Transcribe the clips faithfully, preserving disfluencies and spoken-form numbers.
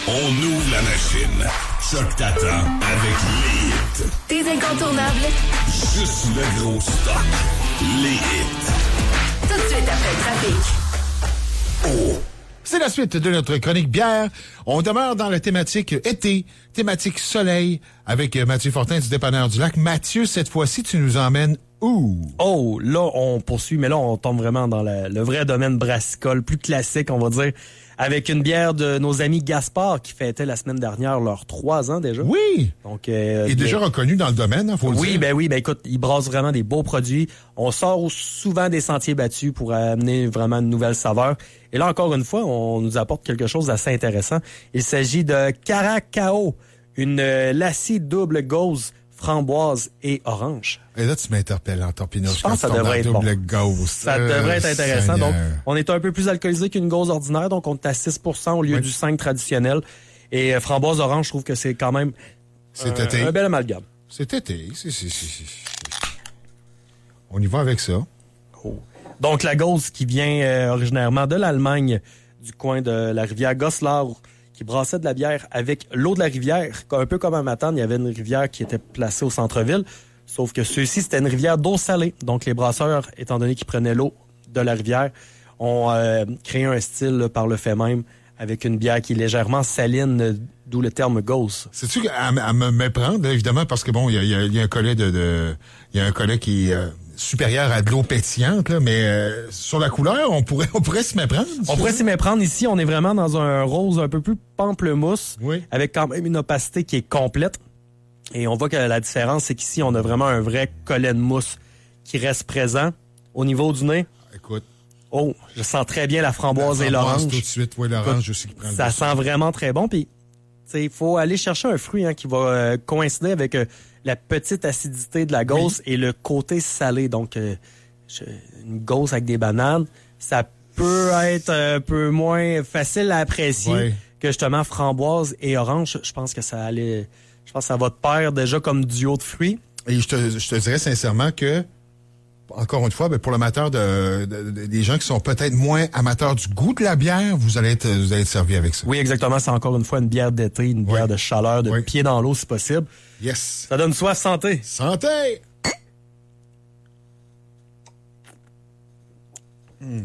On ouvre la machine. Choc t'attend avec les hits. Tes incontournables. Juste le gros stock. Les hits. Tout de suite après le trafic. Oh! C'est la suite de notre chronique bière. On demeure dans la thématique été, thématique soleil, avec Mathieu Fortin du Dépanneur du Lac. Mathieu, cette fois-ci, tu nous emmènes où? Oh, là, on poursuit, mais là, on tombe vraiment dans la, le vrai domaine brassicole, plus classique, on va dire, avec une bière de nos amis Gaspard qui fêtait la semaine dernière leurs trois ans déjà. Oui! Donc, euh, Il est bien, déjà reconnu dans le domaine, il faut le oui, dire. ben oui, ben écoute, ils brassent vraiment des beaux produits. On sort souvent des sentiers battus pour amener vraiment une nouvelle saveur. Et là, encore une fois, on nous apporte quelque chose d'assez intéressant. Il s'agit de Caracao, une euh, lassie double gauze, framboise et orange. Et là, tu m'interpelles en torpinage. Je pense que ça devrait être double bon. gauze. Ça euh, devrait être intéressant. Seigneur. Donc, on est un peu plus alcoolisé qu'une gauze ordinaire, donc on est à six pour cent au lieu oui. du cinq traditionnel. Et euh, framboise orange, je trouve que c'est quand même C'est euh, été. un bel amalgame. C'est été. C'est, c'est, c'est, c'est. On y va avec ça. Oh. Donc, la gauze qui vient euh, originairement de l'Allemagne, du coin de la rivière Goslar, qui brassait de la bière avec l'eau de la rivière. Un peu comme à Matane, il y avait une rivière qui était placée au centre-ville. Sauf que ceux-ci, c'était une rivière d'eau salée. Donc, les brasseurs, étant donné qu'ils prenaient l'eau de la rivière, ont euh, créé un style là, par le fait même avec une bière qui est légèrement saline, euh, d'où le terme gauze. Sais-tu qu'à à me méprendre, là, évidemment, parce que bon, il y a, y, a, y a un collet de, de, il y a un collet qui est euh, supérieur à de l'eau pétillante, là, mais euh, sur la couleur, on pourrait, on pourrait se méprendre. On pourrait s'y méprendre ici. On est vraiment dans un rose un peu plus pamplemousse, oui. avec quand même une opacité qui est complète. Et on voit que la différence, c'est qu'ici, on a vraiment un vrai collet de mousse qui reste présent. Au niveau du nez, écoute, oh, je sens très bien la framboise, la framboise et l'orange. tout de suite, oui, l'orange, je sais qui prend le Ça dessus. sent vraiment très bon. Puis, il faut aller chercher un fruit hein, qui va euh, coïncider avec euh, la petite acidité de la gauze oui. et le côté salé. Donc, euh, je, une gauze avec des bananes, ça peut être un peu moins facile à apprécier oui. que justement framboise et orange. Je pense que ça allait... Je pense que ça va de pair déjà comme duo de fruits. Et je te, je te dirais sincèrement que, encore une fois, ben pour l'amateur de, de, de des gens qui sont peut-être moins amateurs du goût de la bière, vous allez être, vous allez être servi avec ça. Oui, exactement. C'est encore une fois une bière d'été, une bière oui. de chaleur, de oui. pied dans l'eau si possible. Yes. Ça donne soif. Santé. Santé. Hmm.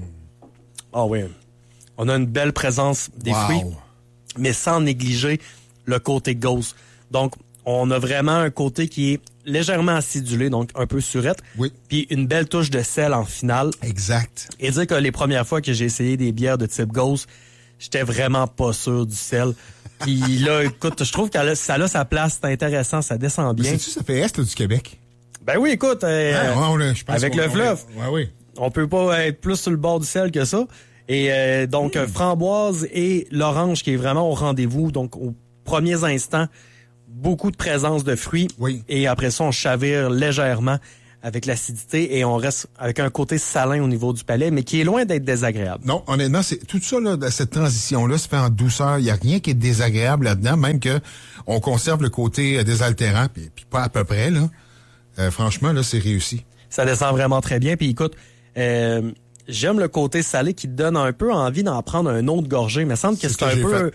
Ah oui. On a une belle présence des wow. fruits, mais sans négliger le côté gauze. Donc, on a vraiment un côté qui est légèrement acidulé, donc un peu surette. Oui. Puis une belle touche de sel en finale. Exact. Et dire que les premières fois que j'ai essayé des bières de type gauze, j'étais vraiment pas sûr du sel. Puis là, écoute, je trouve que ça a sa place, c'est intéressant, ça descend bien. Mais sais-tu, ça fait est du Québec? Ben oui, écoute, euh, ah, ouais, on a, je pense avec le fleuve, ouais, oui. on peut pas être plus sur le bord du sel que ça. Et euh, donc, mmh. framboise et l'orange qui est vraiment au rendez-vous, donc aux premiers instants, beaucoup de présence de fruits. Oui. Et après ça, on chavire légèrement avec l'acidité et on reste avec un côté salin au niveau du palais, mais qui est loin d'être désagréable. Non, honnêtement, c'est tout ça, là, cette transition-là se fait en douceur. Il n'y a rien qui est désagréable là-dedans, même que on conserve le côté désaltérant, puis, puis pas à peu près, là. Euh, franchement, là, c'est réussi. Ça descend vraiment très bien. Puis écoute, euh, j'aime le côté salé qui te donne un peu envie d'en prendre un autre gorgée. Il me semble que c'est, c'est un peu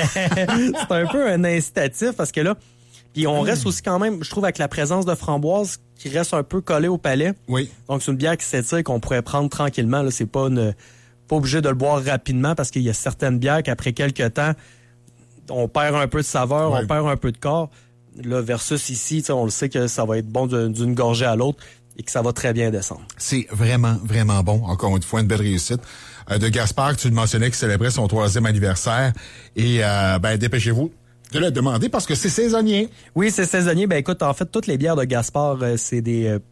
c'est un peu un incitatif parce que là, puis on mmh. reste aussi quand même, je trouve, avec la présence de framboise qui reste un peu collée au palais. Oui. Donc c'est une bière qui s'étire qu'on pourrait prendre tranquillement. Là, c'est pas une, pas obligé de le boire rapidement parce qu'il y a certaines bières qu'après quelques temps, on perd un peu de saveur, oui. on perd un peu de corps. Là, versus ici, on le sait que ça va être bon d'une gorgée à l'autre et que ça va très bien descendre. C'est vraiment, vraiment bon. Encore une fois, une belle réussite. Euh, de Gaspard, tu le mentionnais, qui célébrait son troisième anniversaire. Et euh, ben dépêchez-vous de le demander parce que c'est saisonnier. Oui, c'est saisonnier. Ben écoute, en fait, toutes les bières de Gaspard, euh, c'est des, euh,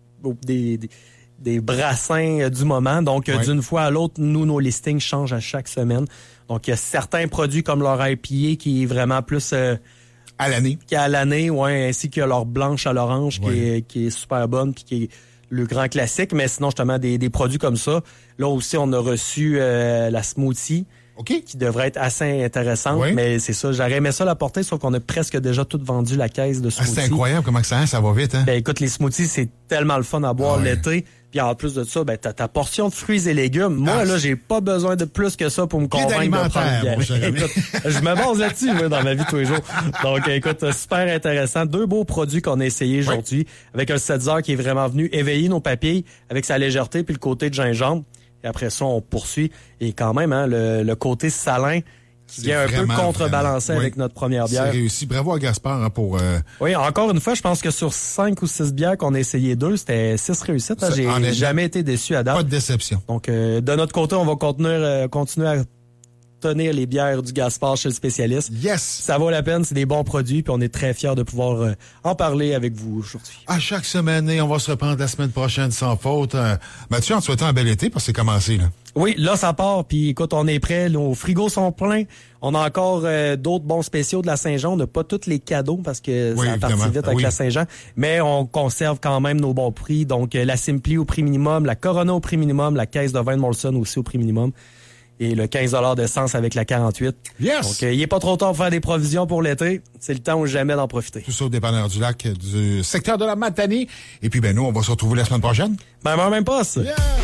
des, des, des brassins euh, du moment. Donc, euh, ouais. d'une fois à l'autre, nous, nos listings changent à chaque semaine. Donc, il y a certains produits comme leur I P A qui est vraiment plus... Euh, à l'année. Qui est à l'année, ouais, ainsi que leur blanche à l'orange ouais. qui, est, qui est super bonne puis qui est le grand classique. Mais sinon, justement, des, des produits comme ça. Là aussi, on a reçu euh, la smoothie OK. qui devrait être assez intéressante. Oui. Mais c'est ça, j'aurais aimé ça l'apporter, sauf qu'on a presque déjà tout vendu la caisse de Ah, smoothies. c'est incroyable comment que ça, ça va vite, hein? Ben écoute, les smoothies, c'est tellement le fun à boire Ah ouais. l'été. Puis en plus de ça, ben t'as ta portion de fruits et légumes. Moi, Ah, là, j'ai pas besoin de plus que ça pour me Guide convaincre de prendre alimentaire, une mon cher bière. ami. Écoute, je me base là-dessus, moi, dans ma vie de tous les jours. Donc, écoute, super intéressant. Deux beaux produits qu'on a essayés aujourd'hui. Avec un Setzer qui est vraiment venu éveiller nos papilles avec sa légèreté puis le côté de gingembre. Et après ça, on poursuit. Et quand même, hein, le, le côté salin qui C'est vient un peu vraiment, contrebalancer vraiment, avec oui. notre première C'est bière. réussi. Bravo à Gaspard hein, pour... Euh, Oui, encore une fois, je pense que sur cinq ou six bières qu'on a essayé deux, c'était six réussites. Hein. Ça, J'ai honnêtement, jamais été déçu à date. pas de déception. Donc, euh, de notre côté, on va continuer, euh, continuer à tenir les bières du Gaspard chez le spécialiste. Yes! Ça vaut la peine, c'est des bons produits, puis on est très fiers de pouvoir euh, en parler avec vous aujourd'hui. À chaque semaine, et on va se reprendre la semaine prochaine sans faute. Euh, Mathieu, en te souhaitant un bel été, parce que c'est commencé, là. Oui, là, ça part, puis écoute, on est prêts, nos frigos sont pleins. On a encore euh, d'autres bons spéciaux de la Saint-Jean. On n'a pas tous les cadeaux parce que Oui, ça a parti évidemment. vite avec Oui. la Saint-Jean. Mais on conserve quand même nos bons prix. Donc, euh, la Simply au prix minimum, la Corona au prix minimum, la caisse de vin de Molson aussi au prix minimum. Et le quinze dollars d'essence avec la quarante-huit. Yes! Donc, euh, il est pas trop tard pour faire des provisions pour l'été. C'est le temps ou jamais d'en profiter. Tout ça au dépanneur du lac du secteur de la Matanie. Et puis, ben nous, on va se retrouver la semaine prochaine. Ben, même pas ça. Yeah!